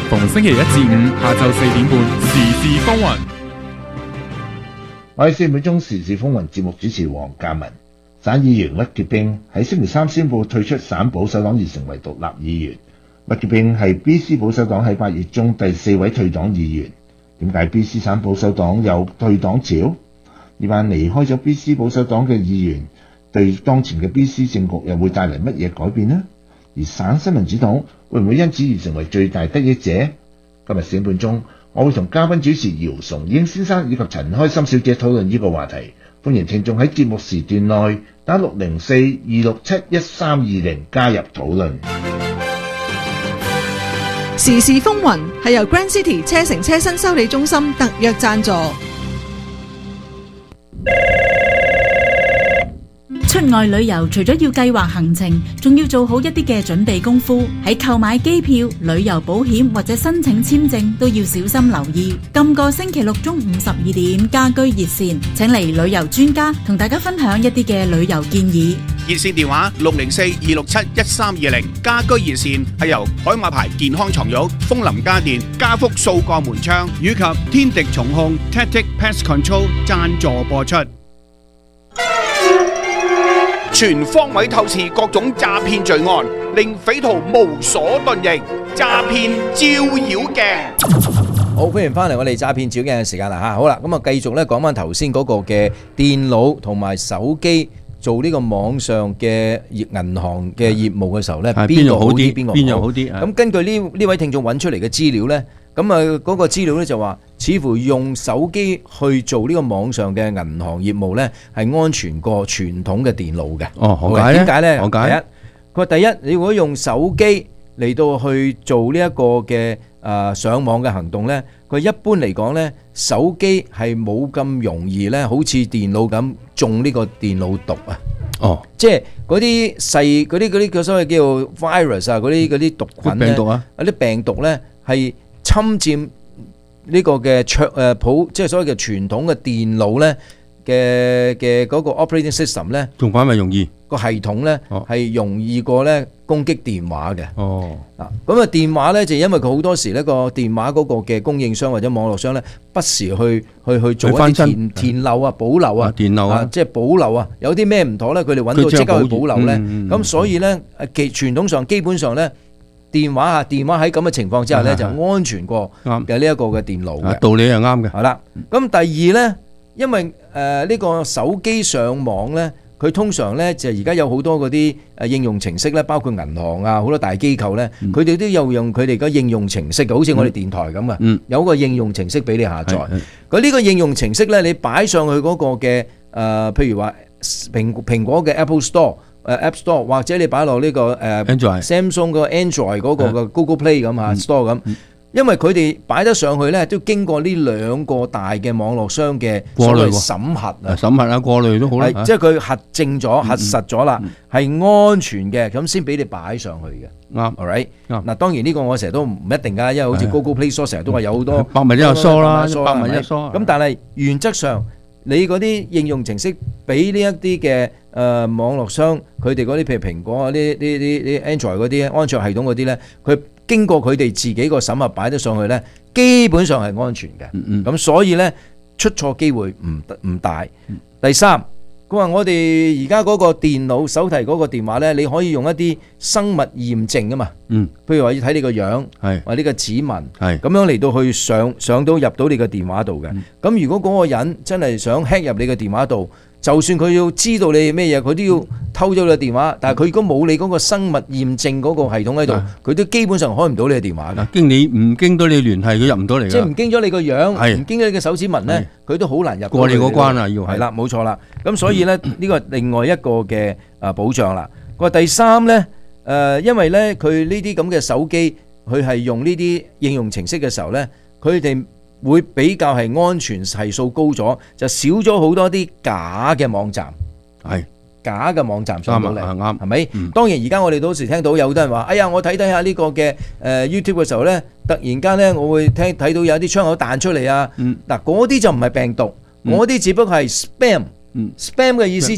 逢星期一至五下晝4點半，時事風雲。 我係4秒鐘時事風雲節目主持黃嘉文。省議員屈潔冰喺星期三宣布退出省保守黨而成為獨立議員。屈潔冰係 BC 保守黨喺8月中第4位退黨議員。點解 BC 省保守黨有退黨潮？呢班離開咗 BC 保守黨嘅議員對當前嘅 BC 政局又會帶嚟乜嘢改變呢？而省新民主黨會唔會因此而成為最大得益者？今日4點半鐘，我會同嘉賓主持姚崇英先生以及陳開心小姐討論呢個話題。歡迎聽眾喺節目時段內打604-267-1320加入討論。 時事風雲係由 Grand City 車城車身修理中心特約贊助。 出外旅遊除咗要計劃行程，仲要做好一啲嘅準備功夫。喺購買機票、旅遊保險或者申請簽證都要小心留意。今個星期六中午12點，家居熱線請嚟旅遊專家同大家分享一啲嘅旅遊建議。 熱線電話604-267-1320，家居熱線係由海馬牌健康床褥、楓林家電、家福數個門窗以及天敵蟲控 Tactic Pest Control 贊助播出。全方位透視各種詐騙罪案，令匪徒無所遁形。詐騙照妖鏡。 好，歡迎翻嚟我哋詐騙照鏡嘅時間啦吓。好啦，咁啊繼續咧講翻頭先嗰個嘅電腦同埋手機做呢個網上嘅銀行嘅業務嘅時候咧，邊個好啲？邊個好啲？咁根據呢位聽眾揾出嚟嘅資料咧，咁啊嗰個資料咧就話，似乎用手機去做呢個網上嘅銀行業務咧，係安全過傳統嘅電腦嘅。哦，何解咧？點解咧？何解？佢話第一，你如果用手機嚟到去做呢一個嘅上網嘅行動咧，佢一般嚟講咧，手機係冇咁容易咧，好似電腦咁中呢個電腦毒啊。哦，即係嗰啲細嗰啲叫所謂叫做 virus 啊，嗰啲毒菌咧，嗰啲病毒咧係侵佔呢個嘅即係所謂嘅傳統嘅電腦咧嘅嗰個 operating system 咧，仲反為容易個系統咧係容易過咧攻擊電話嘅。哦，嗱咁啊電話咧就因為佢好多時呢個電話嗰個嘅供應商或者網絡商咧不時去做一啲填漏啊、補漏啊、填漏啊，即係補漏啊，有啲咩唔妥咧，佢哋揾到即刻去補漏咧。咁所以咧傳統上基本上咧。電話喺咁嘅情況之下咧，就安全過嘅呢一個嘅電腦嘅道理係啱嘅。係啦，咁第二咧，因為呢個手機上網咧，佢通常咧就而家有好多嗰啲應用程式咧，包括銀行啊，好多大機構咧，佢哋都有用佢哋嘅應用程式嘅，好似我哋電台咁啊，有個應用程式俾你下載。佢呢個應用程式咧，你擺上去嗰個嘅譬如話蘋果嘅 Apple Store。App Store 或者你擺落呢個Samsung 個 Android 嗰個嘅 Google Play 咁啊 Store 咁，因為佢哋擺得上去咧，都經過呢兩個大嘅網絡商嘅所謂審核啊，過濾都好啦，即係佢核證咗、核實咗啦，係安全嘅，咁先俾你擺上去嘅。啱 ，all right。嗱，當然呢個我成日都唔一定㗎，因為好似 Google Play Store 成日都話有好多百密一疏啦，百密一疏。咁但係原則上，你嗰啲應用程式俾呢一啲嘅網絡商，佢哋嗰啲譬如蘋果啊、啲 Android 嗰啲安卓系統嗰啲咧，佢經過佢哋自己個審核擺得上去咧，基本上係安全嘅。咁所以咧出錯機會唔大。第三，佢話我哋而家嗰個電腦手提嗰個電話咧，你可以用一啲生物驗證啊嘛。譬如話要睇你個樣，或者呢個指紋，咁樣嚟到去上到入到你個電話度嘅。咁如果嗰個人真係想 hack 入你個電話度，就算佢要知道你係咩嘢，佢都要偷咗你個電話。但係佢如果冇你嗰個生物驗證嗰個系統喺度，佢都基本上開唔到你嘅電話㗎。經到你聯繫，佢入唔到嚟㗎。即係唔經咗你個樣，唔經咗你嘅手指紋咧，佢都好難入過你嗰關啊！要係啦，冇錯啦。咁所以咧，呢個另外一個嘅保障啦。佢話第三咧，因為咧佢呢啲咁嘅手機，佢係用呢啲應用程式嘅時候咧，佢哋會比較係安全係數高咗，就少咗好多啲假嘅網站，係假嘅網站上到嚟，啱係咪？當然而家我哋都時聽到有好多人話，哎呀，我睇下呢個嘅YouTube 嘅時候咧，突然間咧我會睇到有啲窗口彈出嚟啊，嗱嗰啲就唔係病毒，嗰啲只不過係 spam。spam 嘅意思即係話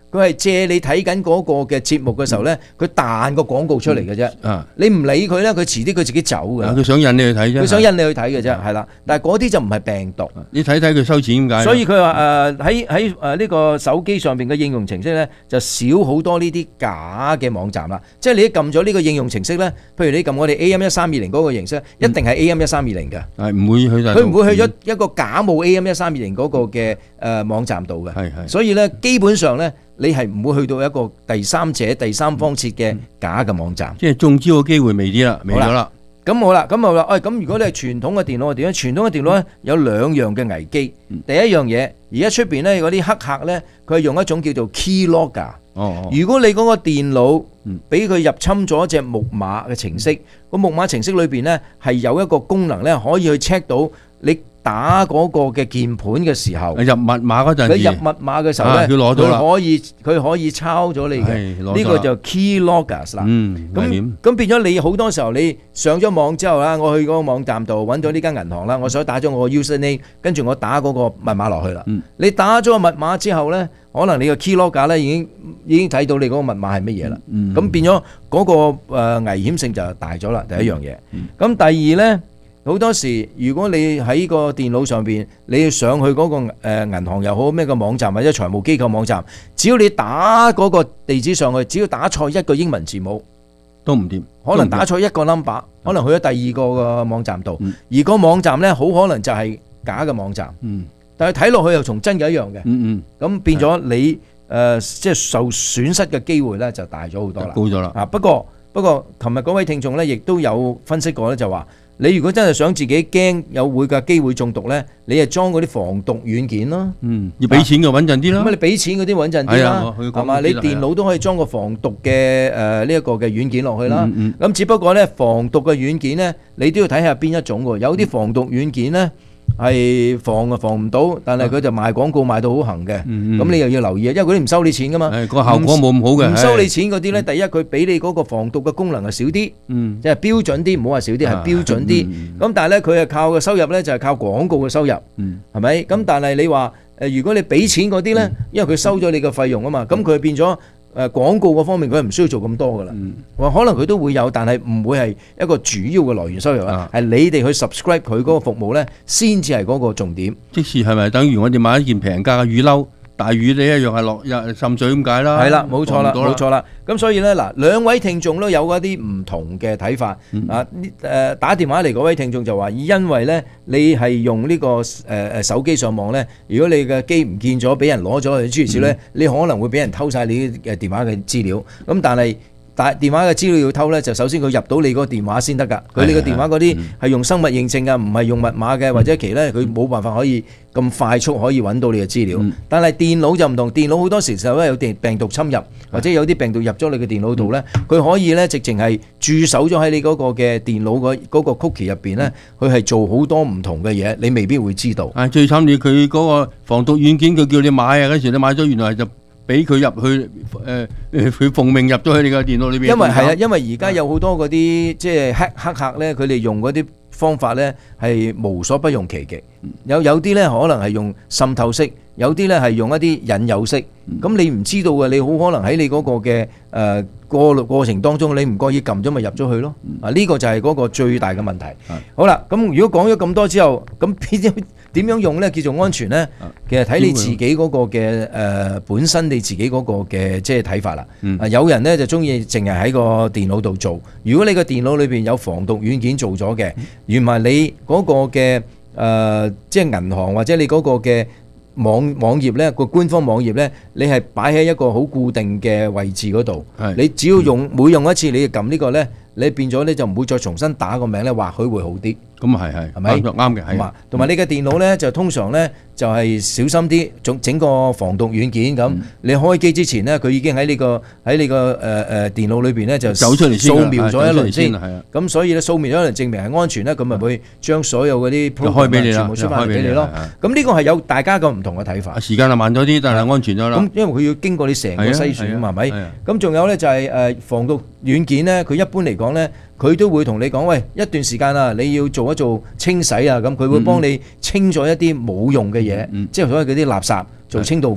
佢係借你睇緊嗰個嘅節目嘅時候咧，佢彈個廣告出嚟嘅啫。你唔理佢咧，佢遲啲佢自己走嘅。 佢想引你去睇啫。 佢想引你去睇嘅啫，係啦。但係嗰啲就唔係病毒。 你睇睇佢收錢點解？ 所以佢話喺呢個手機上邊嘅應用程式咧，就少好多呢啲假嘅網站啦。即係你一撳咗呢個應用程式咧，譬如你撳我哋 AM1320嗰個形式，一定係 AM1320嘅。 係唔會去到。 佢唔會去咗一個假冒 AM1320嗰個嘅網站度嘅。係。所以咧，基本上咧，你係唔會去到一個第三者、第三方設嘅假嘅網站。 即係中招嘅機會微啲啦，微咗啦。 咁好啦，咁如果你係傳統嘅電腦係點樣？傳統嘅電腦咧有兩樣嘅危機。第一樣嘢，而家出邊咧嗰啲黑客咧，佢係用一種叫做 keylogger。如果你嗰個電腦俾佢入侵咗一隻木馬嘅程式，個木馬程式裏邊咧係有一個功能咧，可以去 check 到你打嗰個嘅鍵盤嘅時候， 入密碼嗰陣時， 佢入密碼嘅時候咧， 佢攞到啦， 佢可以抄咗你嘅，呢個就 keyloggers 啦。咁變咗你好多時候你上咗網之後啦，我去嗰個網站度揾到呢間銀行啦，我想打咗我個 username， 跟住我打嗰個密碼落去啦。你打咗個密碼之後咧，可能你個 keylogger 咧已經睇到你嗰個密碼係乜嘢啦。咁變咗嗰個危險性就大咗啦。第一樣嘢。咁第二咧。好多時，如果你喺個電腦上邊，你要上去嗰個銀行又好咩個網站或者財務機構網站，只要你打嗰個地址上去，只要打錯一個英文字母都唔掂， 可能打錯一個 number， 可能去咗第二個嘅網站度，而個網站呢，好可能就係假嘅網站，但係睇落去又同真嘅一樣嘅，咁變咗你即係受損失嘅機會呢，就大咗好多啦， 高咗啦。 啊，不過琴日嗰位聽眾呢，亦都有分析過呢，就話。你如果真係想自己驚有會嘅機會中毒咧，你係裝嗰啲防毒軟件咯。 要俾錢嘅穩陣啲啦。 咁你俾錢嗰啲穩陣啲啦，係嘛？你電腦都可以裝個防毒嘅呢一個嘅軟件落去啦。咁只不過咧，防毒嘅軟件咧，你都要睇下邊一種喎。有啲防毒軟件咧係防唔到，但係佢就賣廣告賣到好行嘅。咁你又要留意啊，因為佢哋唔收你錢噶嘛。 個效果冇咁好嘅。 唔收你錢嗰啲咧，第一佢俾你嗰個防毒嘅功能係少啲，即係標準啲，唔好話少啲，係標準啲。咁但係咧，佢係靠嘅收入咧就係靠廣告嘅收入，係咪？咁但係你話如果你俾錢嗰啲咧，因為佢收咗你嘅費用啊嘛，咁佢變咗。廣告嗰方面佢係唔需要做咁多噶啦，可能佢都會有，但係唔會係一個主要嘅來源收入啊，係你哋去 subscribe 佢嗰個服務咧，先至係嗰個重點。 即是係咪等於我哋買一件平價嘅雨褸？大雨你一樣係落滲水咁解啦。係啦， 冇錯啦，冇錯啦。咁所以咧嗱，兩位聽眾都有一啲唔同嘅睇法。打電話嚟嗰位聽眾就話，因為咧你係用呢個手機上網咧，如果你嘅機唔見咗，俾人攞咗，諸如此類咧，你可能會俾人偷晒你嘅電話嘅資料。咁但係電話嘅資料要偷咧，就首先佢入到你個電話先得㗎。佢你個電話嗰啲係用生物認證㗎，唔係用密碼嘅，或者其咧佢冇辦法可以咁快速可以揾到你嘅資料。但係電腦就唔同，電腦好多時就有病毒侵入，或者有啲病毒入咗你嘅電腦度咧，佢可以咧直情係駐守咗喺你嗰個嘅電腦嗰個 cookie 入邊咧，佢係做好多唔同嘅嘢，你未必會知道。 最慘你佢嗰個防毒軟件，佢叫你買啊，嗰時你買咗原來就俾佢入去，佢奉命入咗去你個電腦裏邊。 因為而家有好多嗰啲即係黑客咧，佢哋用嗰啲方法咧係無所不用其極。有啲咧可能係用滲透式，有啲咧係用一啲引誘式。咁你唔知道嘅，你好可能喺你嗰個嘅過程當中，你唔覺意撳咗咪入咗去咯。呢個就係嗰個最大嘅問題。好啦，咁如果講咗咁多之後，咁點樣用咧叫做安全咧？其實睇你自己嗰個嘅本身你自己嗰個嘅即係睇法啦。有人咧就中意淨係喺個電腦度做。如果你個電腦裏邊有防毒軟件做咗嘅，原來你嗰個嘅即係銀行或者你嗰個嘅網頁咧，個官方網頁咧，你係擺喺一個好固定嘅位置嗰度。你只要每用一次，你就撳呢個咧，你變咗你就唔會再重新打個名咧，或許會好啲。 咁啊係咪啱嘅？係同埋你嘅電腦咧，就通常咧就係小心啲，整個防毒軟件咁。你開機之前咧，佢已經喺你個電腦裏邊咧就走出嚟先， 掃描咗一輪先。咁所以咧掃描咗一輪證明係安全咧，咁咪會將所有嗰啲 program 全部出翻嚟俾你咯。咁呢個係有大家個唔同嘅睇法。 時間就慢咗啲，但係安全咗啦。 咁因為佢要經過你成個篩選啊嘛，係咪？咁仲有咧就係防毒軟件咧，佢一般嚟講咧，佢都會同你講，喂，一段時間啊，你要做一做清洗啊，咁佢會幫你清咗一啲冇用嘅嘢，即係所謂嗰啲垃圾做清道夫。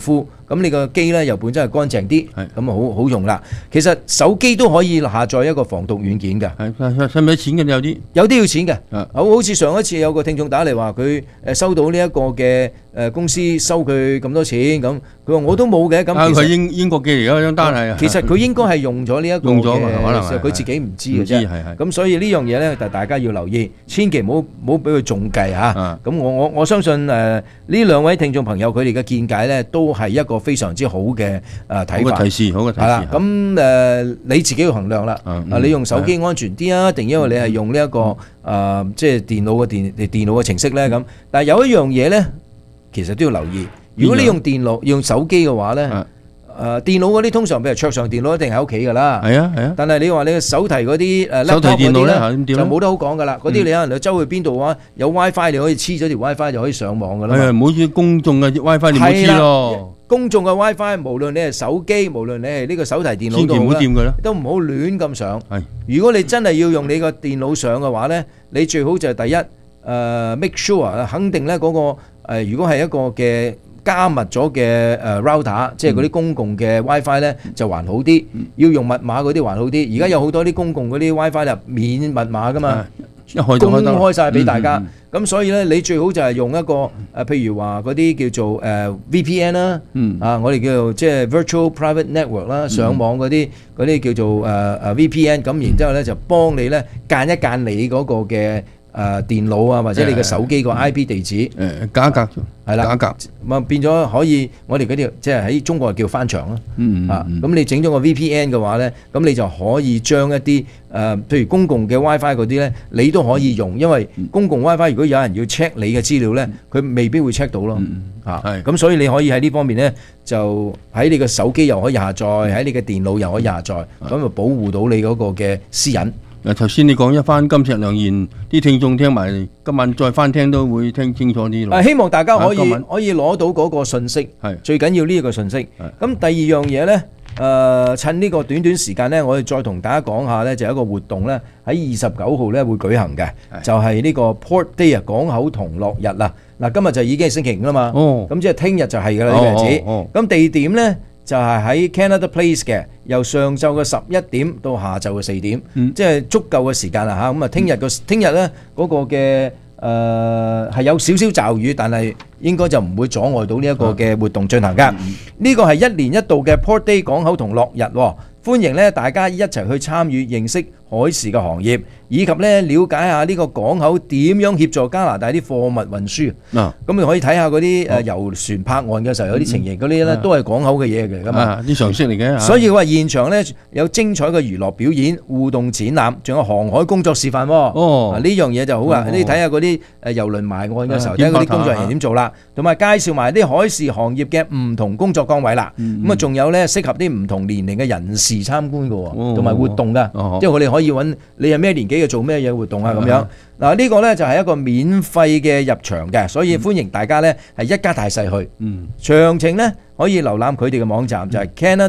咁你個機咧又本身係乾淨啲， 係咁啊好用啦。其實手機都可以下載一個防毒軟件嘅， 係使唔使錢嘅？ 有啲要錢嘅。 啊好似上一次有個聽眾打嚟話佢收到呢一個嘅公司收佢咁多錢，咁佢話我都冇嘅。咁佢英國寄嚟嗰張單係， 其實佢應該係用咗呢一個用咗可能佢自己唔知嘅啫。 係咁所以呢樣嘢咧，就大家要留意，千祈唔好俾佢中計嚇。咁我相信呢兩位聽眾朋友佢哋嘅見解咧，都係一個非常之好嘅睇法。 好嘅提示，好嘅提示。 係啦，咁你自己要衡量啦。你用手機安全啲啊，定因為你係用呢一個即係電腦嘅程式咧咁。但係有一樣嘢咧，其實都要留意。如果你用電腦用手機嘅話咧，電腦嗰啲通常譬如桌上電腦一定喺屋企㗎啦。 係啊係啊。 但係你話你嘅手提嗰啲手提電腦咧就冇得好講㗎啦。嗰啲你可能你周去邊度啊？有 WiFi 你可以黐咗條 WiFi 就可以上網㗎啦。 係唔好似公眾嘅 WiFi 你唔好黐咯。 公眾嘅 WiFi 無論你係手機，無論你係呢個手提電腦千祈唔好掂佢啦， 都唔好亂咁上。 係。如果你真係要用你個電腦上嘅話咧，你最好就係第一make sure 肯定咧嗰個如果係一個嘅加密咗嘅router，即係嗰啲公共嘅 WiFi 咧就還好啲，要用密碼嗰啲還好啲。而家有好多啲公共嗰啲 WiFi 就免密碼噶嘛，公開晒俾大家。咁所以咧，你最好就係用一個譬如話嗰啲叫做VPN 啦，我哋叫做即係 Virtual Private Network 啦，上網嗰啲叫做VPN。咁然之後咧就幫你咧間一間你嗰個嘅電腦啊，或者你嘅手機個 IP 地址， 隔一隔係啦， 隔一隔， 咁變咗可以我哋嗰啲即係喺中國叫翻牆啦。咁你整咗個 VPN 嘅話咧，咁你就可以將一啲譬如公共嘅 WiFi 嗰啲咧，你都可以用，因為公共 WiFi 如果有人要 check 你嘅資料咧，佢未必會 check 到咯。咁所以你可以喺呢方面咧，就喺你嘅手機又可以下載，喺你嘅電腦又可以下載，咁就保護到你嗰個嘅私隱。 頭先你講一番金石良言，啲聽眾聽埋，今晚再翻聽都會聽清楚啲咯。 希望大家可以攞到嗰個信息，最緊要呢一個信息。咁第二樣嘢呢，趁呢個短短時間呢，我哋再同大家講下呢，就有一個活動呢，喺29號呢會舉行嘅，就係呢個 Port Day 啊，港口同樂日啦。嗱，今日就已經係星期5啦嘛，咁即係聽日就係㗎啦呢個日子。咁地點呢，就係喺 Canada Place 嘅，由上晝嘅11點到下晝嘅4點，即係足夠嘅時間啦嚇。咁啊，聽日咧嗰個嘅係有少少驟雨，但係應該就唔會阻礙到呢一個嘅活動進行㗎。呢個係1年1度嘅 Port Day 港口同樂日，歡迎咧大家一齊去參與，認識海事嘅行業，以及咧了解下呢個港口點樣協助加拿大啲貨物運輸。咁你可以睇下嗰啲遊船泊岸嘅時候有啲情形，嗰啲咧都係港口嘅嘢嚟㗎嘛， 啲常識嚟嘅。 所以話現場咧有精彩嘅娛樂表演、互動展覽，仲有航海工作示範。呢樣嘢就好啊！你睇下嗰啲遊輪埋岸嘅時候，睇嗰啲工作人員點做啦，同埋介紹埋啲海事行業嘅唔同工作崗位啦。咁啊，仲有咧適合啲唔同年齡嘅人士參觀嘅，同埋活動㗎，即係我哋可以揾你係咩年紀嘅做咩嘢活動啊咁樣。嗱，呢個呢就係一個免費嘅入場嘅，所以歡迎大家呢係一家大細去。詳情呢可以瀏覽佢哋嘅網站，就係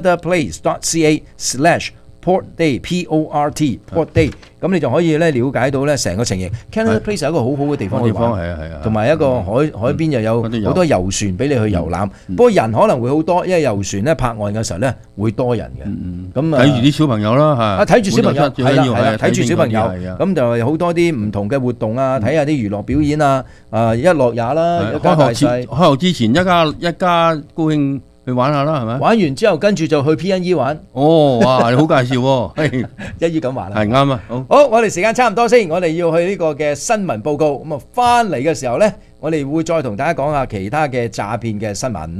canadaplace.ca/Port Day PORT Port Day， 咁你就可以咧了解到咧成個情形。Canada Place 係一個好好嘅地方去玩，同埋一個海邊又有好多遊船俾你去遊覽。不過人可能會好多，因為遊船咧泊岸嘅時候咧會多人嘅。咁睇住啲小朋友啦嚇， 睇住小朋友係啦，睇住小朋友，咁就係好多啲唔同嘅活動啊，睇下啲娛樂表演啊，一樂也啦，一家大細。開學之前一家高興去玩下啦，係咪？ 玩完之後跟住就去 PNE 玩。 哇！你好介紹喎， 一於咁話啦。 係啱啊。 好，我哋時間差唔多先，我哋要去呢個嘅新聞報告。咁啊，翻嚟嘅時候呢，我哋會再同大家講下其他嘅詐騙嘅新聞。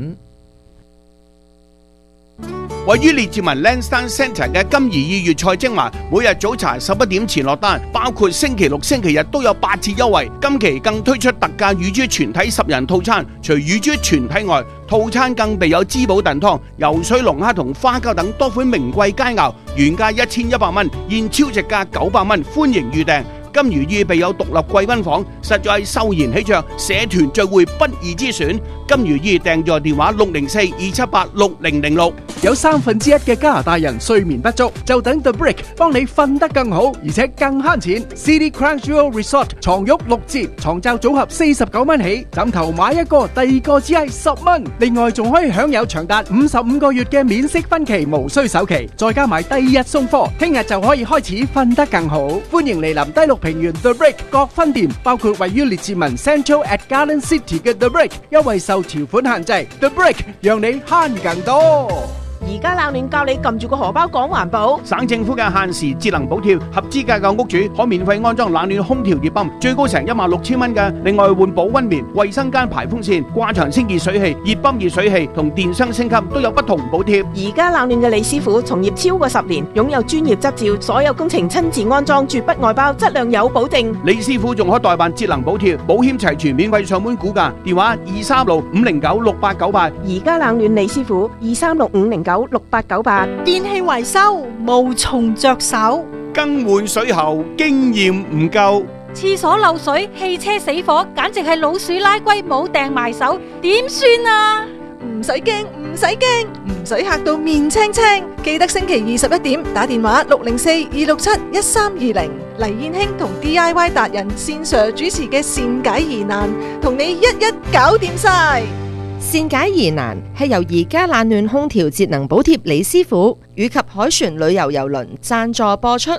位於列治文 Lansdowne Centre 嘅金怡意粵菜精華，每日早茶11點前落單，包括星期六、星期日都有8折優惠。今期更推出特價乳豬全體10人套餐，除乳豬全體外，套餐更備有滋補燉湯、游水龍蝦同花膠等多款名貴佳肴，原價1100蚊，現超值價900蚊，歡迎預訂。金如意備有獨立貴賓房，實在秀賢喜鵲，社團聚會不二之選。金如意訂座電話604-278-6006。 有1/3嘅加拿大人睡眠不足，就等 The Brick 幫你瞓得更好，而且更慳錢。City Crunchyroll Resort 床褥6折，床罩組合49蚊起，枕頭買一個，第二個只係10蚊。另外仲可以享有長達55個月嘅免息分期，無需首期，再加埋第2日送貨，聽日就可以開始瞓得更好。歡迎嚟臨低綠平原 The Brick 各分店，包括位於列治文 Central at Garden City 嘅 The Brick， 優惠受條款限制。The Brick 讓你慳更多。 而家冷暖教你撳住個荷包講環保。 省政府嘅限時節能補貼，合資格嘅屋主可免費安裝冷暖空調熱泵，最高成16,000蚊嘅。另外換保溫棉、衛生間排風扇、掛牆清熱水器、熱泵熱水器同電箱升級都有不同補貼。 而家冷暖嘅李師傅從業超過10年，擁有專業執照，所有工程親自安裝，絕不外包，質量有保證。 李師傅仲可代辦節能補貼，保險齊全，免費上門估價，電話236-509-6898。 而家冷暖李師傅236-509-6898。 電器維修無從着手， 更換水喉經驗唔夠， 廁所漏水、汽車死火，簡直係老鼠拉龜冇掟埋手，點算啊？ 唔使驚，唔使驚，唔使嚇到面青青。記得星期21點打電話604-267-1320，黎燕卿同 DIY 達人線上主持嘅善解疑難，同你一一搞掂晒。 善解疑難係由而家冷暖空調節能補貼李師傅以及海船旅遊郵輪贊助播出。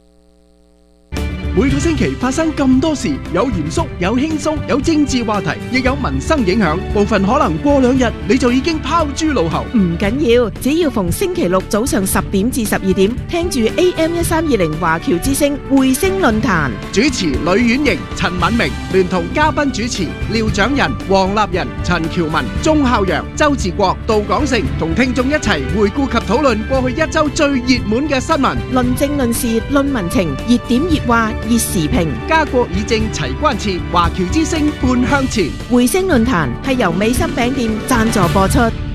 每個星期發生咁多事，有嚴肅，有輕鬆，有政治話題，亦有民生影響。部分可能過2日你就已經拋諸腦後。 唔緊要，只要逢星期六早上10點至12點，聽住 AM1320華僑之聲匯聲論壇， 主持呂婉瑩、陳敏明，聯同嘉賓主持廖長仁、黃立仁、陳喬文、鐘孝陽、周志國、杜廣成，同聽眾一齊回顧及討論過去1週最熱門嘅新聞， 論政論事論民情，熱點熱話熱時評， 家國議政齊關切，華僑之聲半向前。 匯聲論壇係由美心餅店贊助播出。